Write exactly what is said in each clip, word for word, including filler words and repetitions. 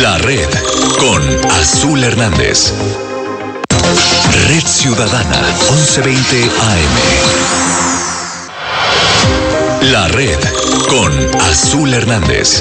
La Red con Azul Hernández. Red Ciudadana once veinte A M. La Red con Azul Hernández.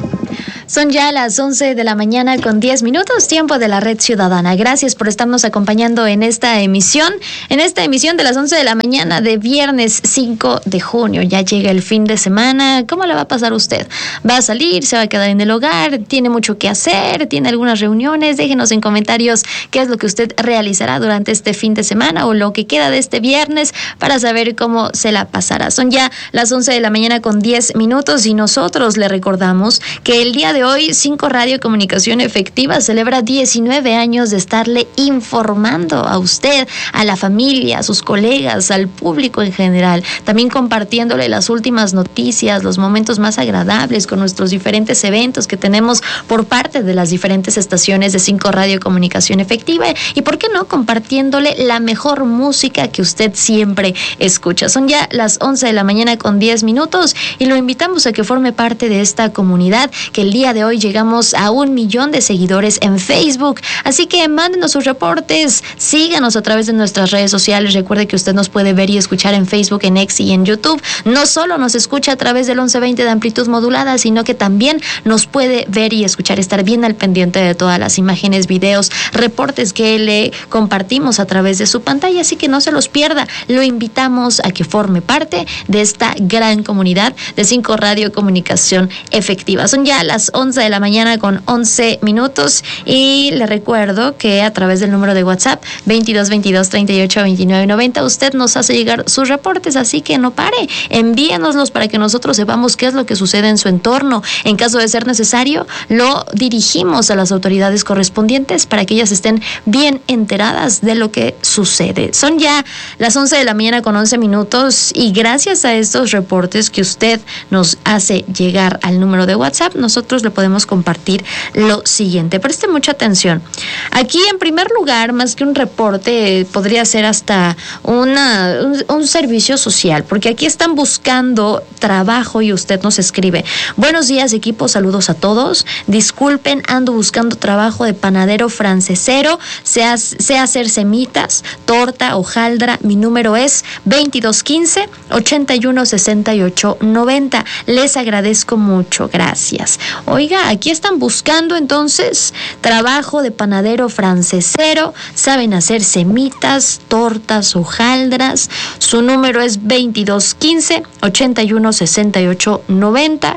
Son ya las once de la mañana con diez minutos, tiempo de la Red Ciudadana. Gracias por estarnos acompañando en esta emisión, en esta emisión de las once de la mañana de viernes cinco de junio. Ya llega el fin de semana. ¿Cómo le va a pasar a usted? ¿Va a salir? ¿Se va a quedar en el hogar? ¿Tiene mucho que hacer? ¿Tiene algunas reuniones? Déjenos en comentarios qué es lo que usted realizará durante este fin de semana o lo que queda de este viernes para saber cómo se la pasará. Son ya las once de la mañana con diez minutos y nosotros le recordamos que el día de hoy cinco Radio Comunicación Efectiva celebra diecinueve años de estarle informando a usted, a la familia, a sus colegas, al público en general, también compartiéndole las últimas noticias, los momentos más agradables con nuestros diferentes eventos que tenemos por parte de las diferentes estaciones de cinco Radio Comunicación Efectiva y, ¿por qué no?, compartiéndole la mejor música que usted siempre escucha. Son ya las once de la mañana con diez minutos y lo invitamos a que forme parte de esta comunidad que el día de hoy llegamos a un millón de seguidores en Facebook, así que mándenos sus reportes, síganos a través de nuestras redes sociales. Recuerde que usted nos puede ver y escuchar en Facebook, en X y en YouTube. No solo nos escucha a través del once veinte de amplitud modulada, sino que también nos puede ver y escuchar, estar bien al pendiente de todas las imágenes, videos, reportes que le compartimos a través de su pantalla, así que no se los pierda. Lo invitamos a que forme parte de esta gran comunidad de cinco Radio Comunicación Efectiva. Son ya las once de la mañana con once minutos y le recuerdo que a través del número de WhatsApp veintidós veintidós treinta y ocho veintinueve noventa usted nos hace llegar sus reportes, así que no pare, envíenoslos para que nosotros sepamos qué es lo que sucede en su entorno. En caso de ser necesario, lo dirigimos a las autoridades correspondientes para que ellas estén bien enteradas de lo que sucede. Son ya las once de la mañana con once minutos y gracias a estos reportes que usted nos hace llegar al número de WhatsApp, nosotros le podemos compartir lo siguiente. Preste mucha atención. Aquí, en primer lugar, más que un reporte, podría ser hasta una, un, un servicio social, porque aquí están buscando trabajo y usted nos escribe: buenos días, equipo, saludos a todos. Disculpen, ando buscando trabajo de panadero francesero, sé, sé hacer semitas, torta, hojaldra. Mi número es veintidós quince ochenta y uno sesenta y ocho noventa. Les agradezco mucho, gracias. Oiga, aquí están buscando entonces trabajo de panadero francesero, saben hacer semitas, tortas, hojaldras. Su número es veintidós quince ochenta y uno sesenta y ocho noventa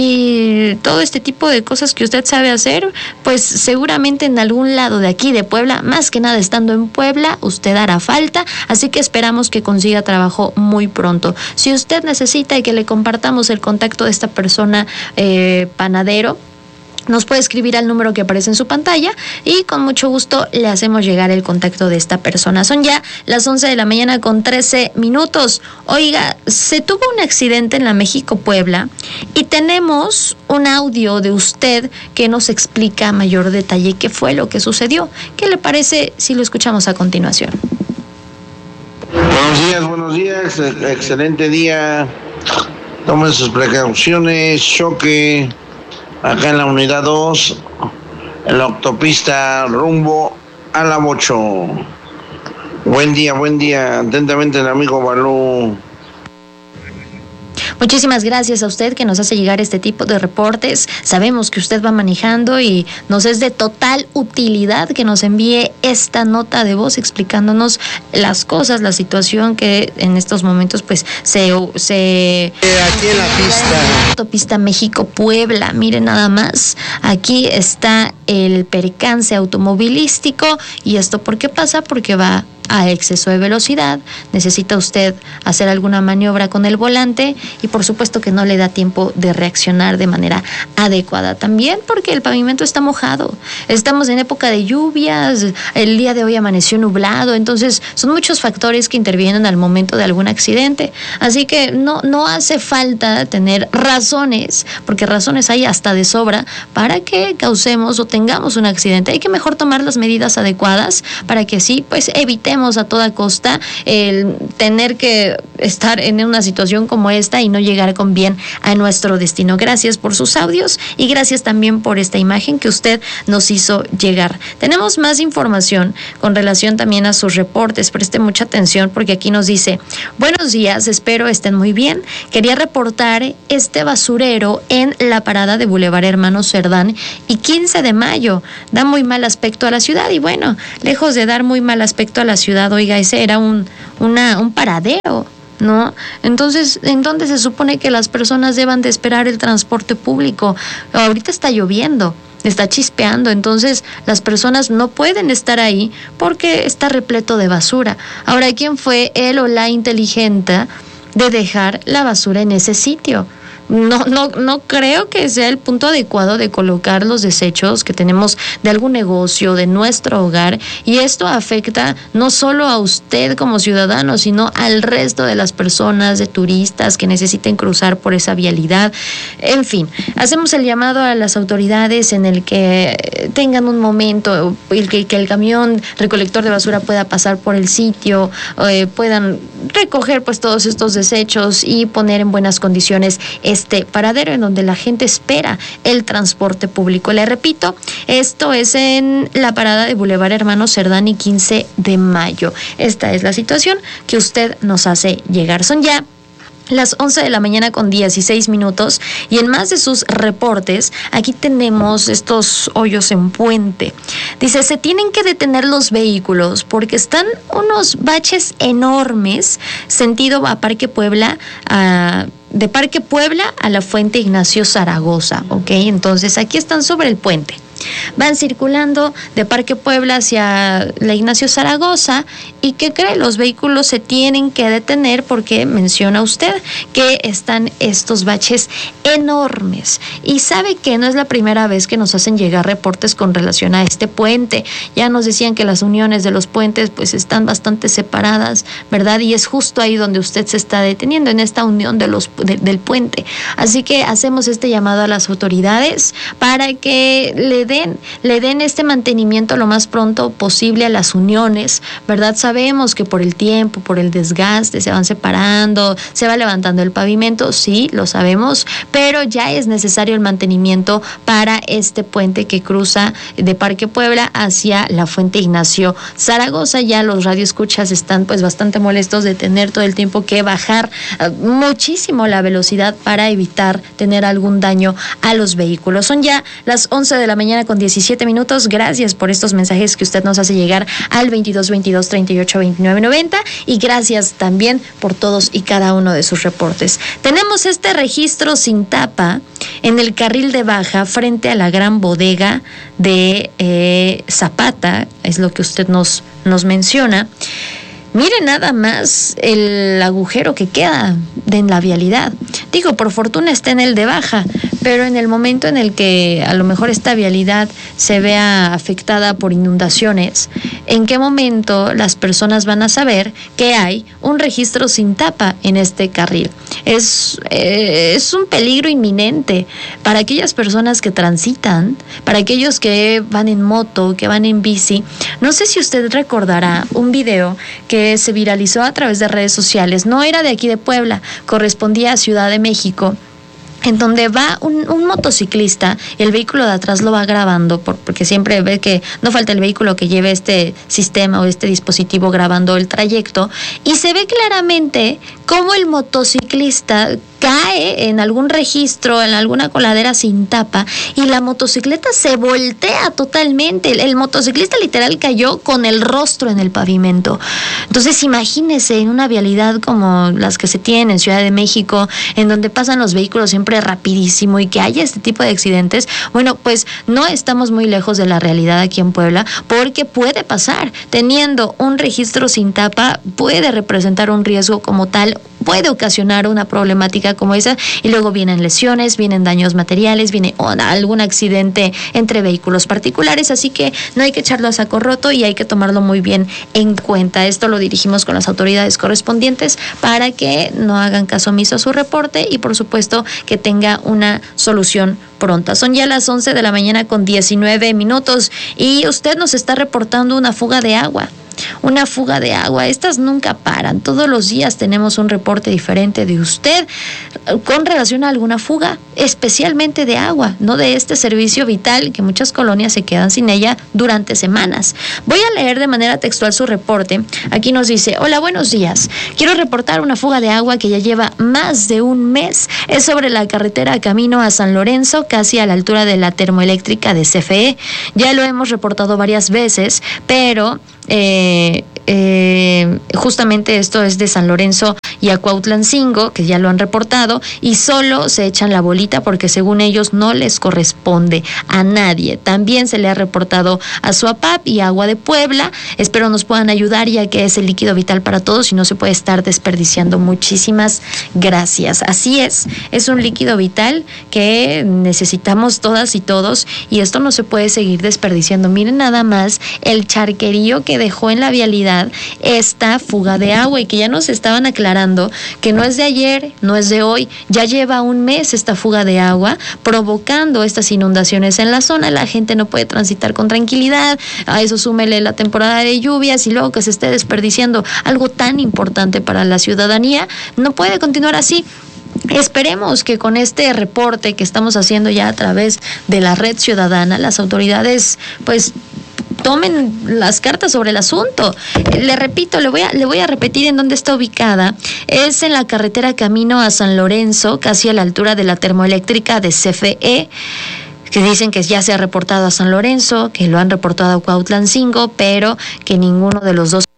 y todo este tipo de cosas que usted sabe hacer, pues seguramente en algún lado de aquí de Puebla, más que nada estando en Puebla, usted hará falta, así que esperamos que consiga trabajo muy pronto. Si usted necesita que le compartamos el contacto de esta persona eh, panadero, nos puede escribir al número que aparece en su pantalla y con mucho gusto le hacemos llegar el contacto de esta persona. Son ya las once de la mañana con trece minutos. Oiga, se tuvo un accidente en la México-Puebla y tenemos un audio de usted que nos explica a mayor detalle qué fue lo que sucedió. ¿Qué le parece si lo escuchamos a continuación? Buenos días, buenos días. Excelente día. Tomen sus precauciones. Choque acá en la unidad dos, en la autopista rumbo a la Bocho. Buen día, buen día. Atentamente el amigo Balú. Muchísimas gracias a usted que nos hace llegar este tipo de reportes. Sabemos que usted va manejando y nos es de total utilidad que nos envíe esta nota de voz explicándonos las cosas, la situación que en estos momentos pues se... se aquí en la pista. Autopista México-Puebla, miren nada más, aquí está el percance automovilístico. ¿Y esto por qué pasa? Porque va a exceso de velocidad, necesita usted hacer alguna maniobra con el volante y por supuesto que no le da tiempo de reaccionar de manera adecuada. También porque el pavimento está mojado, estamos en época de lluvias, el día de hoy amaneció nublado, entonces son muchos factores que intervienen al momento de algún accidente, así que no, no hace falta tener razones, porque razones hay hasta de sobra para que causemos o tengamos un accidente. Hay que mejor tomar las medidas adecuadas para que así pues evitemos evitemos a toda costa el tener que estar en una situación como esta y no llegar con bien a nuestro destino. Gracias por sus audios y gracias también por esta imagen que usted nos hizo llegar. Tenemos más información con relación también a sus reportes. Preste mucha atención porque aquí nos dice: buenos días, espero estén muy bien. Quería reportar este basurero en la parada de Boulevard Hermano Cerdán y quince de mayo. Da muy mal aspecto a la ciudad. Y bueno, lejos de dar muy mal aspecto a la ciudad, oiga, ese era un, una, un paradero, ¿no? Entonces, ¿en dónde se supone que las personas deban de esperar el transporte público? Ahorita está lloviendo, está chispeando, entonces las personas no pueden estar ahí porque está repleto de basura. Ahora, ¿quién fue él o la inteligente de dejar la basura en ese sitio? No, no, no creo que sea el punto adecuado de colocar los desechos que tenemos de algún negocio, de nuestro hogar, y esto afecta no solo a usted como ciudadano, sino al resto de las personas, de turistas que necesiten cruzar por esa vialidad. En fin, hacemos el llamado a las autoridades en el que tengan un momento, el que, que el camión recolector de basura pueda pasar por el sitio, eh, puedan recoger pues todos estos desechos y poner en buenas condiciones este paradero en donde la gente espera el transporte público. Le repito, esto es en la parada de Boulevard Hermano Cerdán y quince de mayo. Esta es la situación que usted nos hace llegar. Son ya las once de la mañana con dieciséis minutos y en más de sus reportes, aquí tenemos estos hoyos en puente. Dice, se tienen que detener los vehículos porque están unos baches enormes, sentido a Parque Puebla, a... de Parque Puebla a la Fuente Ignacio Zaragoza, ¿ok? Entonces aquí están sobre el puente. Van circulando de Parque Puebla hacia la Ignacio Zaragoza y ¿qué cree? Los vehículos se tienen que detener porque menciona usted que están estos baches enormes. Y sabe que no es la primera vez que nos hacen llegar reportes con relación a este puente. Ya nos decían que las uniones de los puentes pues están bastante separadas, ¿verdad? Y es justo ahí donde usted se está deteniendo, en esta unión de los, de, del puente. Así que hacemos este llamado a las autoridades para que le den, le den este mantenimiento lo más pronto posible a las uniones, ¿verdad? Sabemos que por el tiempo, por el desgaste, se van separando, se va levantando el pavimento, sí, lo sabemos, pero ya es necesario el mantenimiento para este puente que cruza de Parque Puebla hacia la Fuente Ignacio Zaragoza. Ya los radioescuchas están pues bastante molestos de tener todo el tiempo que bajar uh, muchísimo la velocidad para evitar tener algún daño a los vehículos. Son ya las once de la mañana con diecisiete minutos. Gracias por estos mensajes que usted nos hace llegar al veintidós veintidós treinta y ocho veintinueve noventa y gracias también por todos y cada uno de sus reportes. Tenemos este registro sin tapa en el carril de baja frente a la gran bodega de eh, Zapata, es lo que usted nos, nos menciona. Mire nada más el agujero que queda en la vialidad. Digo, por fortuna está en el de baja, pero en el momento en el que a lo mejor esta vialidad se vea afectada por inundaciones, ¿en qué momento las personas van a saber que hay un registro sin tapa en este carril? Es, eh, es un peligro inminente para aquellas personas que transitan, para aquellos que van en moto, que van en bici. No sé si usted recordará un video que se viralizó a través de redes sociales. No era de aquí de Puebla, correspondía a Ciudad de México, en donde va un, un motociclista, el vehículo de atrás lo va grabando, por, porque siempre ve que no falta el vehículo que lleve este sistema o este dispositivo grabando el trayecto, y se ve claramente cómo el motociclista cae en algún registro, en alguna coladera sin tapa, y la motocicleta se voltea totalmente. El, el motociclista literal cayó con el rostro en el pavimento. Entonces imagínese en una vialidad como las que se tienen en Ciudad de México, en donde pasan los vehículos siempre rapidísimo y que haya este tipo de accidentes. Bueno, pues no estamos muy lejos de la realidad aquí en Puebla, porque puede pasar. Teniendo un registro sin tapa puede representar un riesgo como tal, puede ocasionar una problemática como esa, y luego vienen lesiones, vienen daños materiales, viene algún accidente entre vehículos particulares, así que no hay que echarlo a saco roto y hay que tomarlo muy bien en cuenta. Esto lo dirigimos con las autoridades correspondientes para que no hagan caso omiso a su reporte y por supuesto que tenga una solución pronta. Son ya las once de la mañana con diecinueve minutos y usted nos está reportando una fuga de agua. una fuga de agua. Estas nunca paran. Todos los días tenemos un reporte diferente de usted con relación a alguna fuga, especialmente de agua, no de este servicio vital que muchas colonias se quedan sin ella durante semanas. Voy a leer de manera textual su reporte. Aquí nos dice: hola, buenos días. Quiero reportar una fuga de agua que ya lleva más de un mes. Es sobre la carretera camino a San Lorenzo, casi a la altura de la termoeléctrica de C F E. Ya lo hemos reportado varias veces, pero eh, eh, justamente esto es de San Lorenzo y Acuautlancingo, que ya lo han reportado, y solo se echan la bolita porque según ellos no les corresponde a nadie. También se le ha reportado a Suapap y Agua de Puebla. Espero nos puedan ayudar, ya que es el líquido vital para todos y no se puede estar desperdiciando. Muchísimas gracias. Así es, es un líquido vital que necesitamos todas y todos, y esto no se puede seguir desperdiciando. Miren nada más el charquerío que dejó en la vialidad esta fuga de agua, y que ya nos estaban aclarando que no es de ayer, no es de hoy, ya lleva un mes esta fuga de agua provocando estas inundaciones en la zona. La gente no puede transitar con tranquilidad. A eso súmele la temporada de lluvias y luego que se esté desperdiciando algo tan importante para la ciudadanía. No puede continuar así. Esperemos que con este reporte que estamos haciendo ya a través de la Red Ciudadana, las autoridades pues tomen las cartas sobre el asunto. Le repito, le voy a, le voy a repetir en dónde está ubicada. Es en la carretera camino a San Lorenzo, casi a la altura de la termoeléctrica de C F E, que dicen que ya se ha reportado a San Lorenzo, que lo han reportado a Cuautlancingo, pero que ninguno de los dos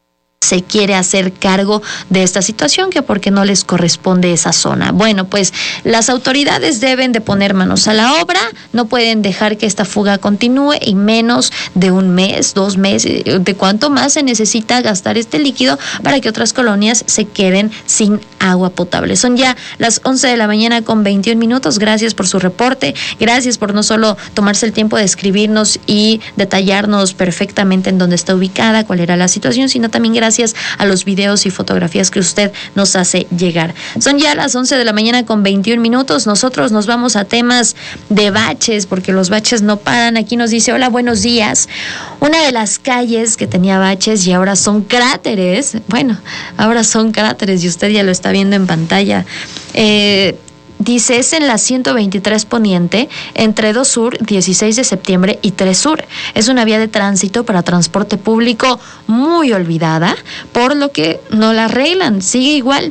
se quiere hacer cargo de esta situación, que porque no les corresponde esa zona. Bueno, pues las autoridades deben de poner manos a la obra, no pueden dejar que esta fuga continúe y menos de un mes, dos meses, de cuánto más se necesita gastar este líquido para que otras colonias se queden sin agua potable. Son ya las once de la mañana con veintiún minutos. Gracias por su reporte, gracias por no solo tomarse el tiempo de escribirnos y detallarnos perfectamente en dónde está ubicada, cuál era la situación, sino también gracias a los videos y fotografías que usted nos hace llegar. Son ya las once de la mañana con veintiún minutos. Nosotros nos vamos a temas de baches, porque los baches no paran. Aquí nos dice: hola, buenos días. Una de las calles que tenía baches y ahora son cráteres, bueno, ahora son cráteres y usted ya lo está viendo en pantalla. Eh... Dice, es en la ciento veintitrés Poniente, entre dos Sur, dieciséis de septiembre y tres Sur. Es una vía de tránsito para transporte público muy olvidada, por lo que no la arreglan, sigue igual.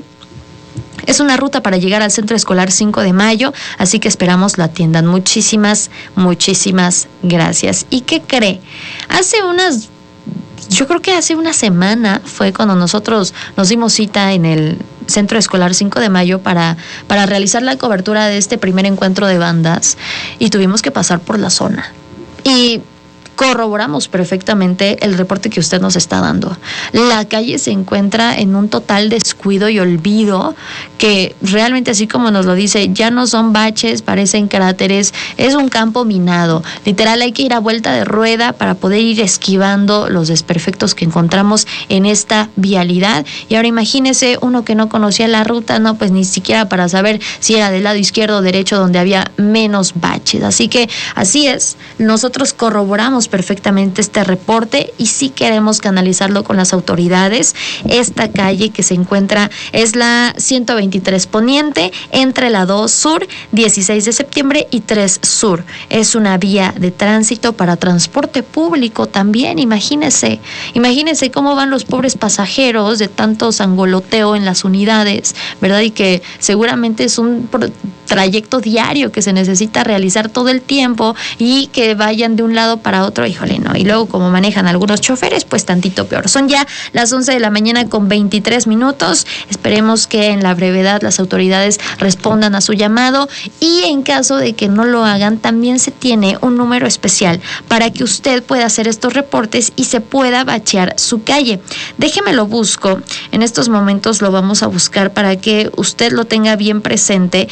Es una ruta para llegar al Centro Escolar cinco de mayo, así que esperamos la atiendan. Muchísimas, muchísimas gracias. ¿Y qué cree? Hace unas... Yo creo que hace una semana fue cuando nosotros nos dimos cita en el Centro Escolar cinco de mayo para, para realizar la cobertura de este primer encuentro de bandas, y tuvimos que pasar por la zona. Y corroboramos perfectamente el reporte que usted nos está dando. La calle se encuentra en un total descuido y olvido, que realmente, así como nos lo dice, ya no son baches, parecen cráteres, es un campo minado. Literal, hay que ir a vuelta de rueda para poder ir esquivando los desperfectos que encontramos en esta vialidad. Y ahora imagínese uno que no conocía la ruta, no, pues ni siquiera para saber si era del lado izquierdo o derecho donde había menos baches. Así que así es, nosotros corroboramos perfectamente este reporte y sí queremos canalizarlo con las autoridades. Esta calle que se encuentra es la ciento veintitrés Poniente, entre la dos Sur, dieciséis de septiembre y tres Sur. Es una vía de tránsito para transporte público también. Imagínese, imagínese cómo van los pobres pasajeros de tanto sangoloteo en las unidades, ¿verdad? Y que seguramente es un trayecto diario que se necesita realizar todo el tiempo y que vayan de un lado para otro, híjole, no. Y luego, como manejan algunos choferes, pues tantito peor. Son ya las once de la mañana con veintitrés minutos. Esperemos que en la brevedad las autoridades respondan a su llamado, y en caso de que no lo hagan, también se tiene un número especial para que usted pueda hacer estos reportes y se pueda bachear su calle. Déjeme lo busco. En estos momentos lo vamos a buscar para que usted lo tenga bien presente, porque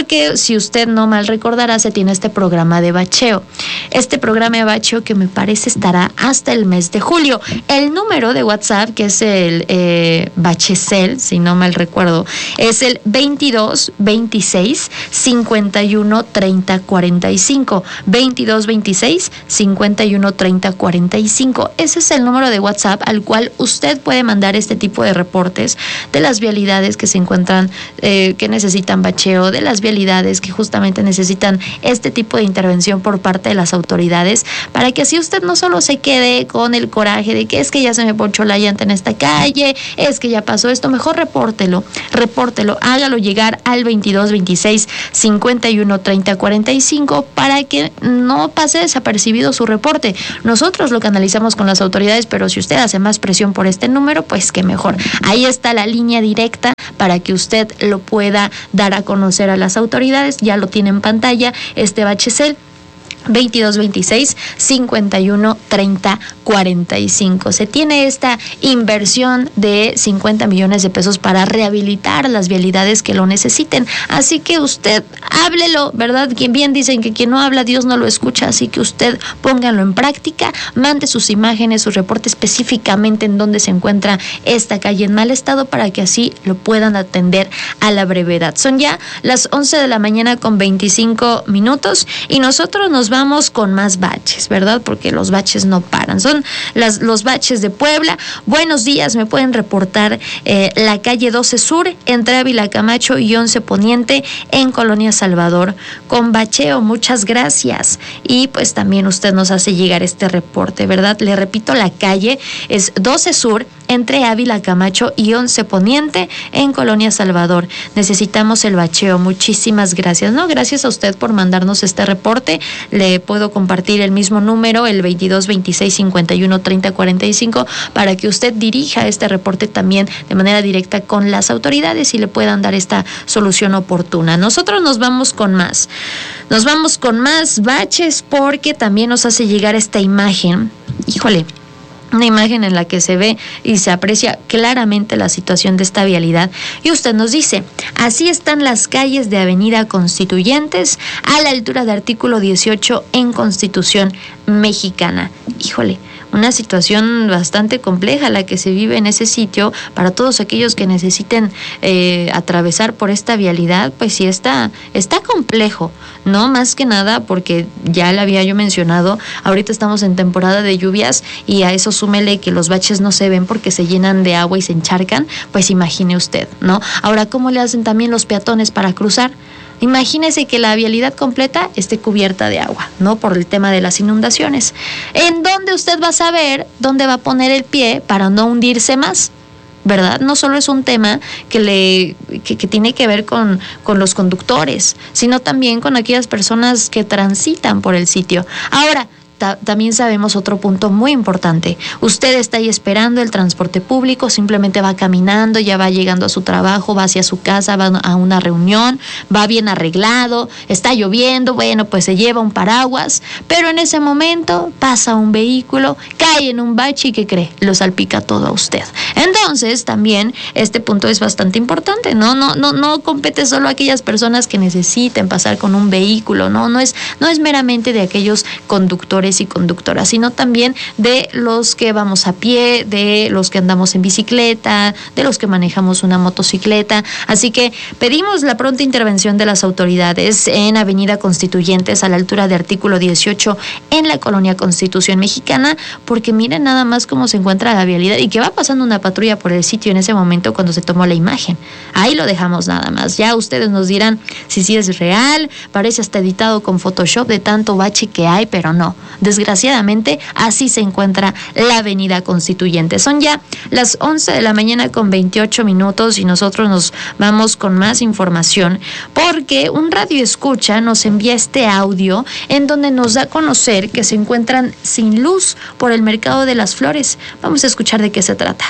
porque si usted no mal recordará, se tiene este programa de bacheo. Este programa de bacheo que me parece estará hasta el mes de julio. El número de WhatsApp, que es el eh, Bachecel, si no mal recuerdo, es el veintidós veintiséis cincuenta y uno treinta cuarenta y cinco. veintidós veintiséis cincuenta y uno treinta cuarenta y cinco. Ese es el número de WhatsApp al cual usted puede mandar este tipo de reportes de las vialidades que se encuentran, eh, que necesitan bacheo, de las vialidades que justamente necesitan este tipo de intervención por parte de las autoridades, para que así usted no solo se quede con el coraje de que es que ya se me ponchó la llanta en esta calle, es que ya pasó esto. Mejor repórtelo, repórtelo, hágalo llegar al veintidós veintiséis cincuenta y uno treinta cuarenta y cinco para que no pase desapercibido su reporte. Nosotros lo canalizamos con las autoridades, pero si usted hace más presión por este número, pues que mejor. Ahí está la línea directa para que usted lo pueda dar a conocer a las autoridades. Ya lo tiene en pantalla este Bachecel, veintidós veintiséis cincuenta y uno treinta cuarenta y cinco. Se tiene esta inversión de cincuenta millones de pesos para rehabilitar las vialidades que lo necesiten. Así que usted háblelo, ¿verdad? Quien bien dicen que quien no habla, Dios no lo escucha. Así que usted póngalo en práctica, mande sus imágenes, su reporte específicamente en dónde se encuentra esta calle en mal estado para que así lo puedan atender a la brevedad. Son ya las once de la mañana con veinticinco minutos y nosotros nos vamos con más baches, ¿verdad? Porque los baches no paran. Son las, los baches de Puebla. Buenos días, me pueden reportar eh, la calle doce Sur, entre Ávila Camacho y once Poniente, en Colonia Salvador, con bacheo. Muchas gracias. Y pues también usted nos hace llegar este reporte, ¿verdad? Le repito, la calle es doce Sur, entre Ávila Camacho y once Poniente, en Colonia Salvador. Necesitamos el bacheo. Muchísimas gracias. No, gracias a usted por mandarnos este reporte. Le puedo compartir el mismo número, el veintidós veintiséis cincuenta y uno treinta cuarenta y cinco, para que usted dirija este reporte también de manera directa con las autoridades y le puedan dar esta solución oportuna. Nosotros nos vamos con más. Nos vamos con más baches porque también nos hace llegar esta imagen. Híjole. Una imagen en la que se ve y se aprecia claramente la situación de esta vialidad. Y usted nos dice, así están las calles de Avenida Constituyentes a la altura de artículo dieciocho en Constitución Mexicana. Híjole, una situación bastante compleja la que se vive en ese sitio para todos aquellos que necesiten eh, atravesar por esta vialidad. Pues sí, está, está complejo, ¿no? Más que nada porque ya le había yo mencionado, ahorita estamos en temporada de lluvias y a eso súmele que los baches no se ven porque se llenan de agua y se encharcan. Pues imagine usted, ¿no? Ahora, ¿cómo le hacen también los peatones para cruzar? Imagínese que la vialidad completa esté cubierta de agua, ¿no? Por el tema de las inundaciones. ¿En dónde usted va a saber dónde va a poner el pie para no hundirse más? ¿Verdad? No solo es un tema que le que, que tiene que ver con, con los conductores, sino también con aquellas personas que transitan por el sitio. Ahora, ta- también sabemos otro punto muy importante. Usted está ahí esperando el transporte público, simplemente va caminando, ya va llegando a su trabajo, va hacia su casa, va a una reunión, va bien arreglado, está lloviendo, bueno, pues se lleva un paraguas, pero en ese momento pasa un vehículo, cae en un bache y ¿qué cree? Lo salpica todo a usted. Entonces, también este punto es bastante importante, ¿no? No, no, no compete solo a aquellas personas que necesiten pasar con un vehículo, no, no es, no es meramente de aquellos conductores y conductoras, sino también de los que vamos a pie, de los que andamos en bicicleta, de los que manejamos una motocicleta. Así que pedimos la pronta intervención de las autoridades en Avenida Constituyentes a la altura de artículo dieciocho en la Colonia Constitución Mexicana, porque miren nada más cómo se encuentra la vialidad y que va pasando una patrulla por el sitio en ese momento cuando se tomó la imagen. Ahí lo dejamos nada más. Ya ustedes nos dirán si sí es real, parece hasta editado con Photoshop de tanto bache que hay, pero no. Desgraciadamente, así se encuentra la Avenida Constituyente. Son ya las once de la mañana con veintiocho minutos y nosotros nos vamos con más información porque un radio escucha nos envía este audio en donde nos da a conocer que se encuentran sin luz por el Mercado de las Flores. Vamos a escuchar de qué se trata.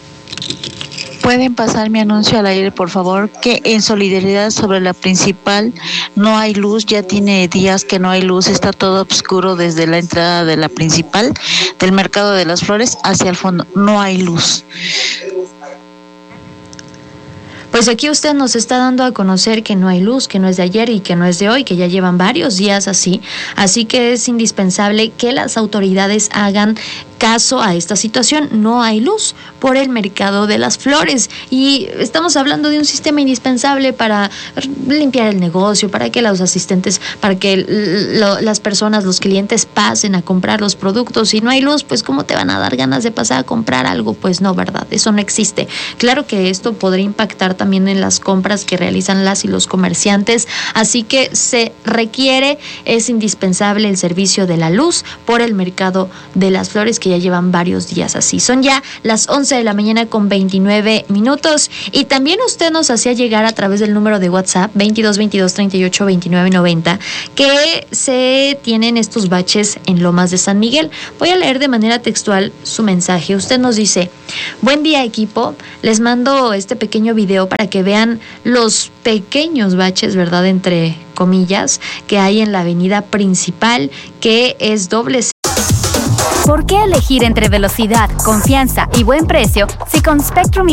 Pueden pasar mi anuncio al aire, por favor, que en solidaridad sobre la principal no hay luz, ya tiene días que no hay luz, está todo oscuro desde la entrada de la principal del Mercado de las Flores hacia el fondo, no hay luz. Pues aquí usted nos está dando a conocer que no hay luz, que no es de ayer y que no es de hoy, que ya llevan varios días así. Así que es indispensable que las autoridades hagan caso a esta situación. No hay luz por el mercado de las flores y estamos hablando de un sistema indispensable para limpiar el negocio, para que los asistentes, para que lo, las personas, los clientes pasen a comprar los productos. Si no hay luz, pues ¿cómo te van a dar ganas de pasar a comprar algo? Pues no, ¿verdad? Eso no existe. Claro que esto podría impactar también en las compras que realizan las y los comerciantes, así que se requiere, es indispensable el servicio de la luz por el mercado de las flores, que ya llevan varios días así. Son ya las once de la mañana con veintinueve minutos y también usted nos hacía llegar a través del número de WhatsApp veintidós veintidós treinta y ocho veintinueve noventa que se tienen estos baches en Lomas de San Miguel. Voy a leer de manera textual su mensaje. Usted nos dice: buen día, equipo, les mando este pequeño video para que vean los pequeños baches, ¿verdad?, entre comillas, que hay en la avenida principal, que es doble. ¿Por qué elegir entre velocidad, confianza y buen precio si con Spectrum